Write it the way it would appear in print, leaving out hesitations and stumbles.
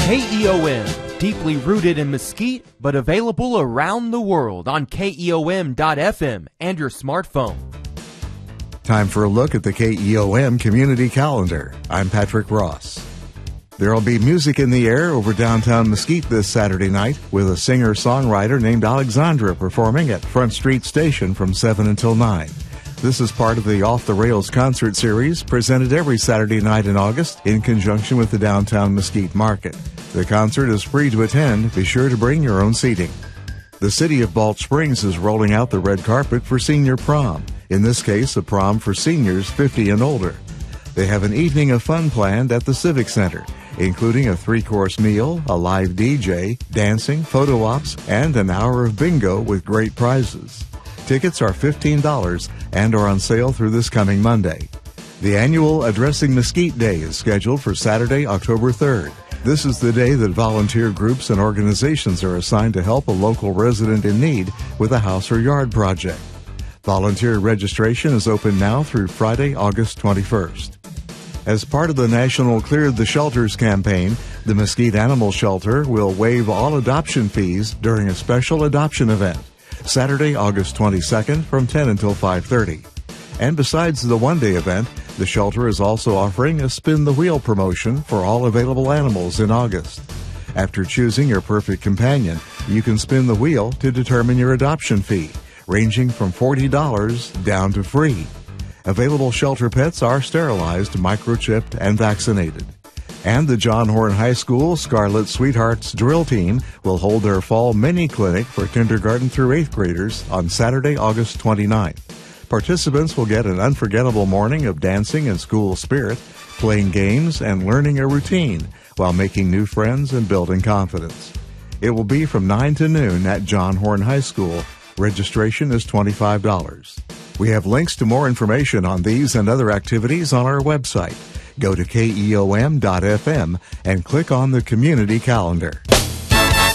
KEOM, deeply rooted in Mesquite, but available around the world on KEOM.FM and your smartphone. Time for a look at the KEOM community calendar. I'm Patrick Ross. There will be music in the air over downtown Mesquite this Saturday night with a singer-songwriter named Alexandra performing at Front Street Station from 7 until 9. This is part of the Off the Rails concert series presented every Saturday night in August in conjunction with the downtown Mesquite Market. The concert is free to attend. Be sure to bring your own seating. The city of Balch Springs is rolling out the red carpet for senior prom. In this case, a prom for seniors 50 and older. They have an evening of fun planned at the Civic Center, including a 3-course meal, a live DJ, dancing, photo ops, and an hour of bingo with great prizes. Tickets are $15 and are on sale through this coming Monday. The annual Addressing Mesquite Day is scheduled for Saturday, October 3rd. This is the day that volunteer groups and organizations are assigned to help a local resident in need with a house or yard project. Volunteer registration is open now through Friday, August 21st. As part of the National Clear the Shelters campaign, the Mesquite Animal Shelter will waive all adoption fees during a special adoption event, Saturday, August 22nd from 10 until 5:30. And besides the one-day event, the shelter is also offering a Spin the Wheel promotion for all available animals in August. After choosing your perfect companion, you can spin the wheel to determine your adoption fee, ranging from $40 down to free. Available shelter pets are sterilized, microchipped, and vaccinated. And the John Horn High School Scarlet Sweethearts Drill Team will hold their fall mini clinic for kindergarten through 8th graders on Saturday, August 29th. Participants will get an unforgettable morning of dancing and school spirit, playing games, and learning a routine while making new friends and building confidence. It will be from 9 to noon at John Horn High School. Registration is $25. We have links to more information on these and other activities on our website. Go to KEOM.FM and click on the community calendar.